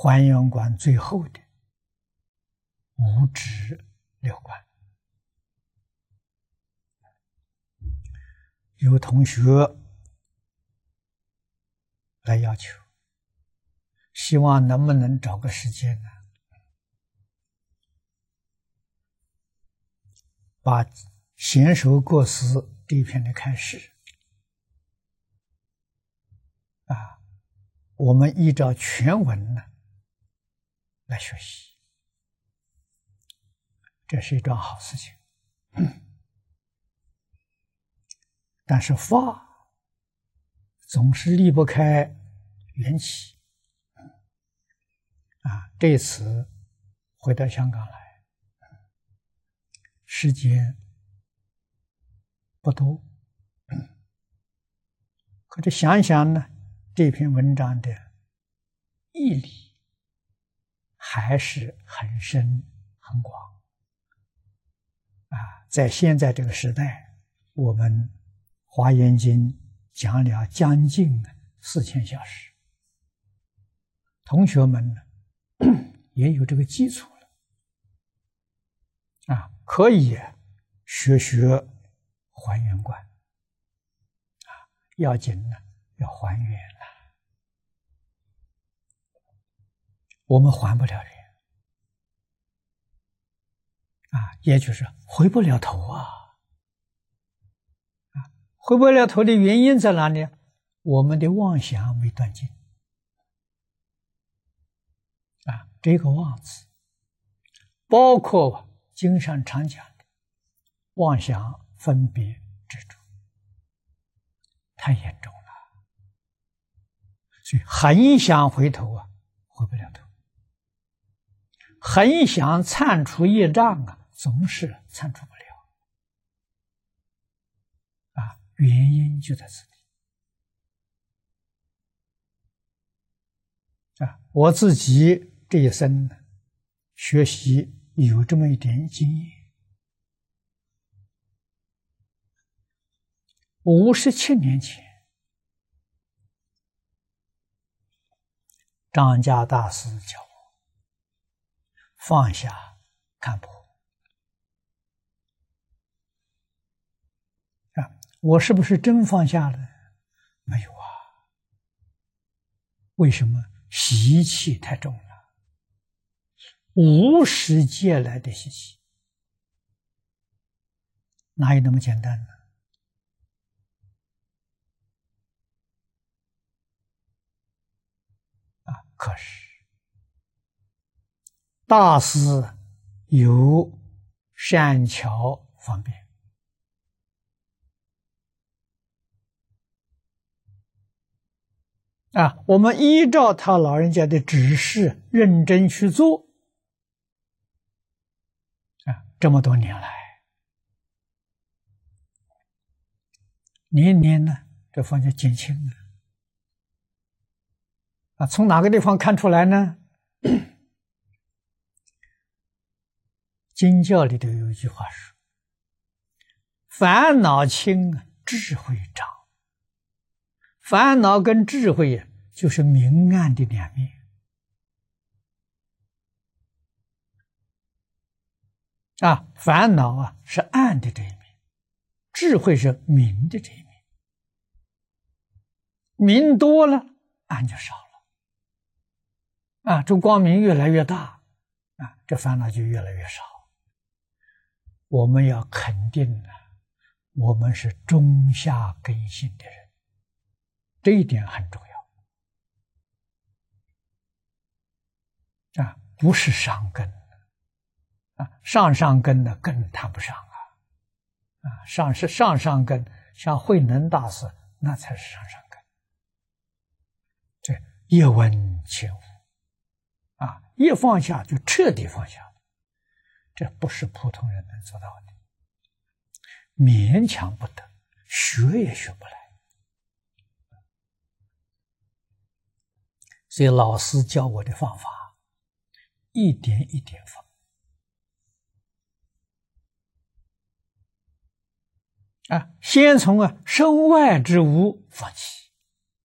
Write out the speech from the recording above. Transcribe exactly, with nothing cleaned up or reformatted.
还原观最后的无执六观。有同学来要求，希望能不能找个时间呢，把贤首过失这一篇的开示啊，我们依照全文呢来学习，这是一桩好事情。但是法总是离不开缘起啊！这次回到香港来，时间不多，可是想想呢，这篇文章的义理还是很深很广啊！在现在这个时代，我们华严经讲了将近四千小时，同学们呢也有这个基础了啊，可以学学还原观啊，要紧呢要还原了，我们还不了原啊，也就是回不了头啊。回不了头的原因在哪里？我们的妄想没断尽啊！这个妄字，包括经上常讲的妄想、分别、执着，太严重了。所以很想回头啊，回不了头；很想铲除业障啊，总是铲除不了。原因就在这里啊！我自己这一生学习有这么一点经验。五十七年前，张家大师教我放下看破。我是不是真放下了？没有啊。为什么？习气太重了，无始劫来的习气，哪有那么简单呢？啊，可是大师有善巧方便。啊，我们依照他老人家的指示，认真去做。啊，这么多年来，年年呢，这方向减轻了。啊，从哪个地方看出来呢？经教里头有一句话说：“烦恼轻，智慧长。”烦恼跟智慧呀，就是明暗的两面啊。烦恼啊是暗的这一面，智慧是明的这一面。明多了，暗就少了啊。这光明越来越大啊，这烦恼就越来越少。我们要肯定啊，我们是中下根性的人。这一点很重要啊，不是上根啊，上上根的根谈不上啊，啊，上是上上根，像慧能大师那才是上上根。这一闻切悟啊，一放下就彻底放下，这不是普通人能做到的，勉强不得，学也学不来。所以老师教我的方法，一点一点放啊，先从啊身外之物放弃